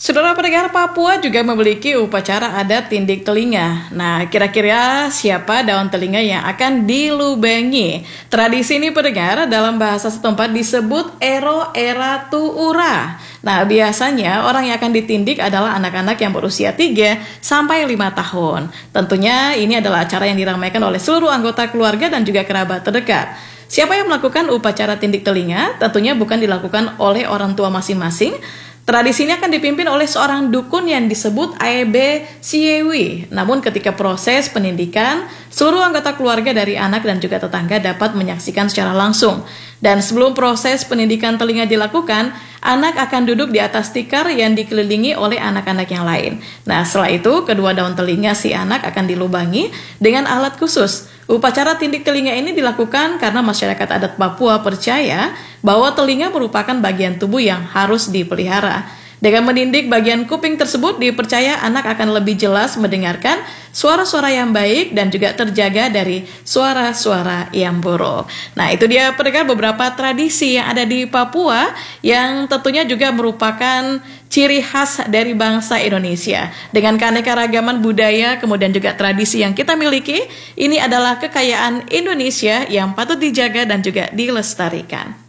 Saudara pendengar, Papua juga memiliki upacara adat tindik telinga. Nah, kira-kira siapa daun telinga yang akan dilubangi? Tradisi ini pendengar dalam bahasa setempat disebut ero era tuura. Nah, biasanya orang yang akan ditindik adalah anak-anak yang berusia 3 sampai 5 tahun. Tentunya ini adalah acara yang diramaikan oleh seluruh anggota keluarga dan juga kerabat terdekat. Siapa yang melakukan upacara tindik telinga? Tentunya bukan dilakukan oleh orang tua masing-masing. Tradisi ini akan dipimpin oleh seorang dukun yang disebut Aebe Siewi. Namun ketika proses penindikan, seluruh anggota keluarga dari anak dan juga tetangga dapat menyaksikan secara langsung. Dan sebelum proses pendidikan telinga dilakukan, anak akan duduk di atas tikar yang dikelilingi oleh anak-anak yang lain. Nah, setelah itu, kedua daun telinga si anak akan dilubangi dengan alat khusus. Upacara tindik telinga ini dilakukan karena masyarakat adat Papua percaya bahwa telinga merupakan bagian tubuh yang harus dipelihara. Dengan menindik bagian kuping tersebut, dipercaya anak akan lebih jelas mendengarkan suara-suara yang baik dan juga terjaga dari suara-suara yang buruk. Nah, itu dia pendengar beberapa tradisi yang ada di Papua yang tentunya juga merupakan ciri khas dari bangsa Indonesia. Dengan keanekaragaman budaya, kemudian juga tradisi yang kita miliki, ini adalah kekayaan Indonesia yang patut dijaga dan juga dilestarikan.